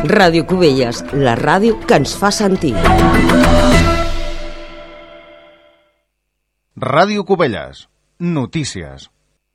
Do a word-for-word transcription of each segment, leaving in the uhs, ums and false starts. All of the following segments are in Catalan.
Ràdio Cubelles, la ràdio que ens fa sentir. Ràdio Cubelles, notícies.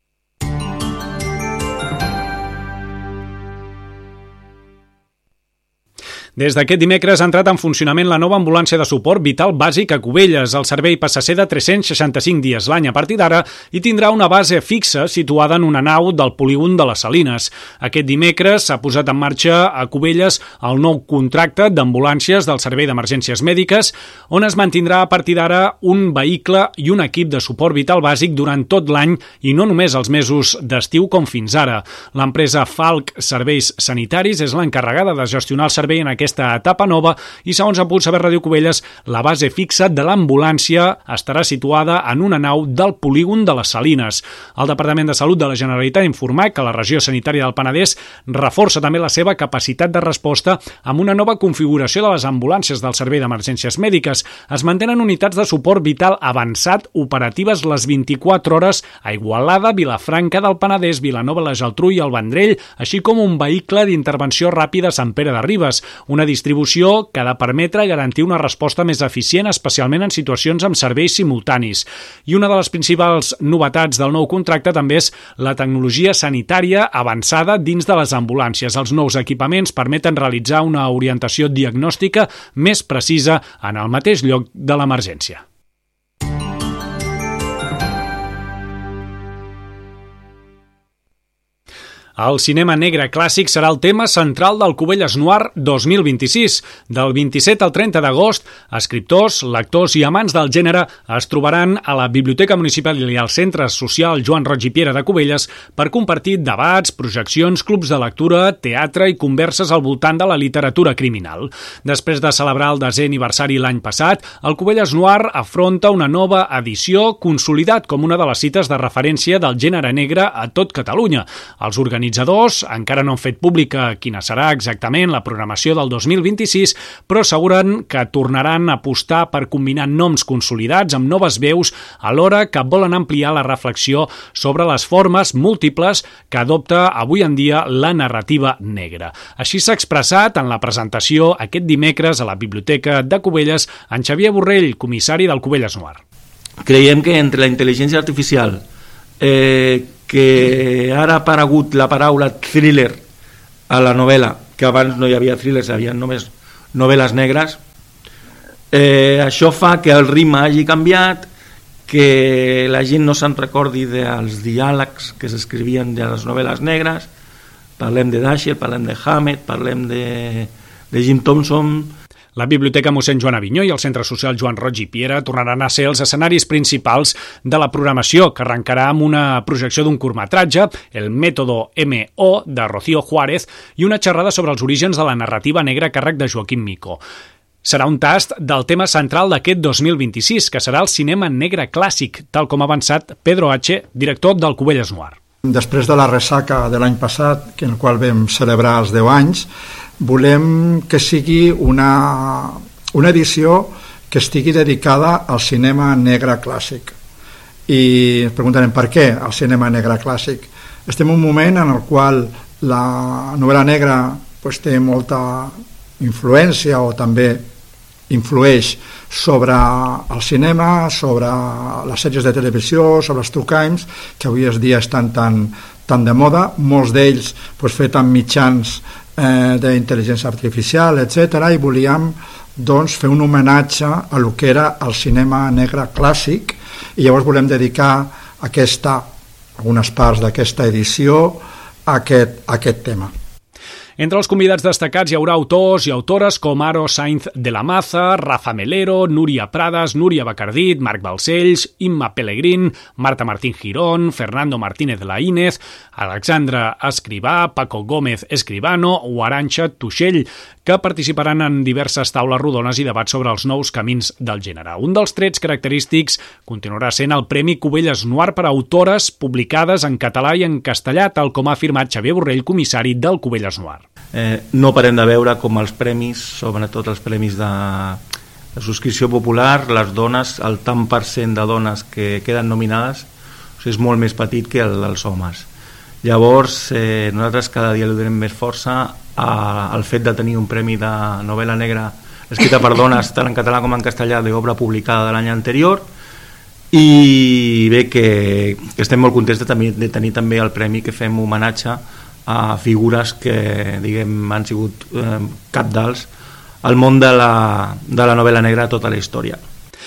Des d'aquest dimecres ha entrat en funcionament la nova ambulància de suport vital bàsic a Cubelles. El servei passa a ser de tres-cents seixanta-cinc dies l'any a partir d'ara i tindrà una base fixa situada en una nau del polígon de les Salines. Aquest dimecres s'ha posat en marxa a Cubelles el nou contracte d'ambulàncies del Servei d'Emergències Mèdiques, on es mantindrà a partir d'ara un vehicle i un equip de suport vital bàsic durant tot l'any i no només els mesos d'estiu com fins ara. L'empresa Falc Serveis Sanitaris és l'encarregada de gestionar el servei en aquest aquesta etapa nova i, segons ha pogut saber Ràdio Cubelles, la base fixa de l'ambulància estarà situada en una nau del polígon de les Salines. El Departament de Salut de la Generalitat ha informat que la regió sanitària del Penedès reforça també la seva capacitat de resposta amb una nova configuració de les ambulàncies del Servei d'Emergències Mèdiques. Es mantenen unitats de suport vital avançat operatives les vint-i-quatre hores a Igualada, Vilafranca del Penedès, Vilanova, la Geltrú i el Vendrell, així com un vehicle d'intervenció ràpida a Sant Pere de Ribes. Una distribució que ha de permetre garantir una resposta més eficient, especialment en situacions amb serveis simultanis. I una de les principals novetats del nou contracte també és la tecnologia sanitària avançada dins de les ambulàncies. Els nous equipaments permeten realitzar una orientació diagnòstica més precisa en el mateix lloc de l'emergència. El cinema negre clàssic serà el tema central del Cubelles Noir dos mil vint-i-sis. Del vint-i-set al trenta d'agost, escriptors, lectors i amants del gènere es trobaran a la Biblioteca Municipal i al Centre Social Joan Roig i Piera de Cubelles per compartir debats, projeccions, clubs de lectura, teatre i converses al voltant de la literatura criminal. Després de celebrar el desè aniversari l'any passat, el Cubelles Noir afronta una nova edició consolidat com una de les cites de referència del gènere negre a tot Catalunya. Els organitzadors organitzadors encara no han fet pública quina serà exactament la programació del dos mil vint-i-sis, però asseguren que tornaran a apostar per combinar noms consolidats amb noves veus alhora que volen ampliar la reflexió sobre les formes múltiples que adopta avui en dia la narrativa negra. Així s'ha expressat en la presentació aquest dimecres a la Biblioteca de Cubelles en Xavier Borrell, comissari del Cubelles Noir. Creiem que entre la intel·ligència artificial, eh, que ara ha aparegut la paraula thriller a la novel·la, que abans no hi havia thrillers, hi havia només novel·les negres, eh, això fa que el ritme hagi canviat, que la gent no se'n recordi dels diàlegs que s'escrivien de les novel·les negres. Parlem de Dashiell, parlem de Hammett, parlem de, de Jim Thompson. La Biblioteca mossèn Joan Avinyó i el Centre Social Joan Roig i Piera tornaran a ser els escenaris principals de la programació, que arrencarà amb una projecció d'un curtmetratge, El Método eme o, de Rocío Juárez, i una xerrada sobre els orígens de la narrativa negra a càrrec de Joaquim Mico. Serà un tast del tema central d'aquest dos mil vint-i-sis, que serà el cinema negre clàssic, tal com ha avançat Pedro H., director del Cubelles Noir. Després de la ressaca de l'any passat, en el qual vam celebrar els deu anys, volem que sigui una, una edició que estigui dedicada al cinema negre clàssic. I ens preguntarem per què el cinema negre clàssic. Estem en un moment en el qual la novel·la negra pues, té molta influència o també influeix sobre el cinema, sobre les sèries de televisió, sobre els true crimes, que avui en dia estan tan, tan de moda, molts d'ells pues, fet amb mitjans eh, d'intel·ligència artificial, etcètera, i volíem doncs, fer un homenatge a lo que era el cinema negre clàssic, i llavors volem dedicar aquesta, algunes parts d'aquesta edició a aquest, a aquest tema. Entre els convidats destacats hi haurà autors i autores com Aro Sainz de la Maza, Rafa Melero, Núria Prades, Núria Bacardit, Marc Balcells, Imma Pellegrín, Marta Martín Girón, Fernando Martínez Laínez, Alexandra Escrivà, Paco Gómez Escribano o Arantxa Tuixell, que participaran en diverses taules rodones i debats sobre els nous camins del gènere. Un dels trets característics continuarà sent el Premi Cubelles Noir per a autores publicades en català i en castellà, tal com ha afirmat Xavier Borrell, comissari del Cubelles Noir. Eh, no parem de veure com els premis, sobretot els premis de, de subscripció popular, les dones, el tant per cent de dones que queden nominades, o sigui, és molt més petit que el dels homes. Llavors, eh, nosaltres cada dia li donem més força al fet de tenir un premi de novel·la negra escrita per dones tant en català com en castellà d'obra publicada de l'any anterior, i bé que, que estem molt contents de tenir, de tenir també el premi que fem homenatge a figures que diguem han sigut eh, cabdals al món de la, de la novel·la negra a tota la història.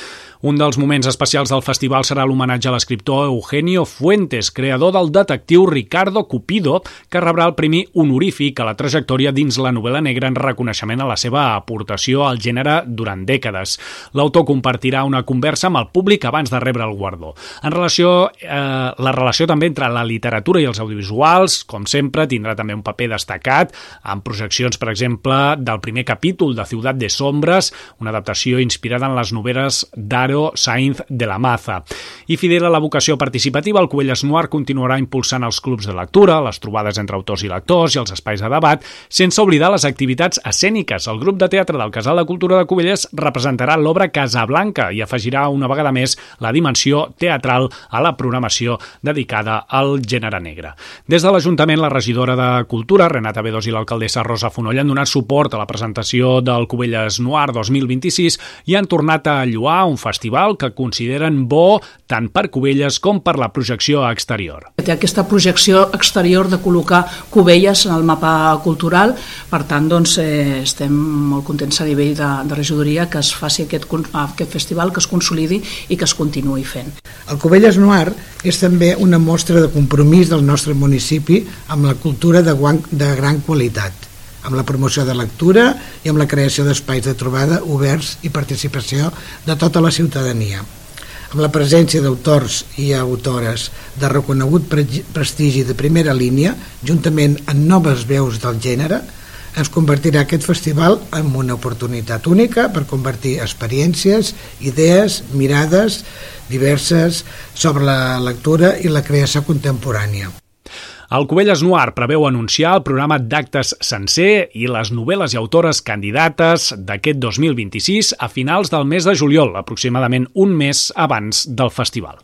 Un dels moments especials del festival serà l'homenatge a l'escriptor Eugenio Fuentes, creador del detectiu Ricardo Cupido, que rebrà el premi honorífic a la trajectòria dins la novel·la negra en reconeixement a la seva aportació al gènere durant dècades. L'autor compartirà una conversa amb el públic abans de rebre el guardó. En relació, eh, la relació també entre la literatura i els audiovisuals, com sempre, tindrà també un paper destacat, amb projeccions, per exemple, del primer capítol de Ciutat de Sombras, una adaptació inspirada en les novel·les d'Aro Sainz de la Maza. I fidel a la vocació participativa, el Cubelles Noir continuarà impulsant els clubs de lectura, les trobades entre autors i lectors i els espais de debat, sense oblidar les activitats escèniques. El grup de teatre del Casal de Cultura de Cubelles representarà l'obra Casablanca i afegirà una vegada més la dimensió teatral a la programació dedicada al gènere negre. Des de l'Ajuntament, la regidora de Cultura, Renata Bedós, i l'alcaldessa Rosa Fonoll han donat suport a la presentació del Cubelles Noir dos mil vint-i-sis i han tornat a lloar un festival que consideren bo tant per Cubelles com per la projecció exterior. Té aquesta projecció exterior de col·locar Cubelles en el mapa cultural, per tant doncs, eh, estem molt contents a nivell de, de regidoria que es faci aquest, aquest festival, que es consolidi i que es continuï fent. El Cubelles Noir és també una mostra de compromís del nostre municipi amb la cultura de, de gran qualitat, amb la promoció de lectura i amb la creació d'espais de trobada oberts i participació de tota la ciutadania. Amb la presència d'autors i autores de reconegut prestigi de primera línia, juntament amb noves veus del gènere, ens convertirà aquest festival en una oportunitat única per convertir experiències, idees, mirades diverses sobre la lectura i la creació contemporània. El Cubelles Noir preveu anunciar el programa d'actes sencer i les novel·les i autores candidates d'aquest dos mil vint-i-sis a finals del mes de juliol, aproximadament un mes abans del festival.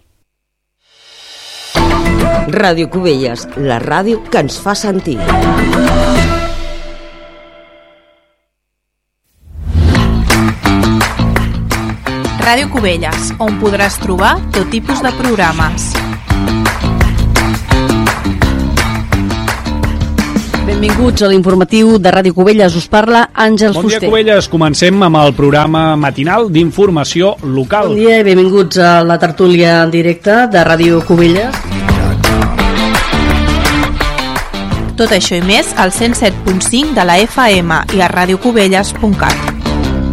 Ràdio Cubelles, la ràdio que ens fa sentir. Ràdio Cubelles, on podràs trobar tot tipus de programes. Benvinguts a l'informatiu de Ràdio Cubelles. Us parla Àngels Fuster. Fuster. Bon dia, Cubelles. Comencem amb el programa matinal d'informació local. Bon dia i benvinguts a la tertúlia en directe de Ràdio Cubelles. Tot això i més al cent set punt cinc de la F M i a radiocubelles punt cat.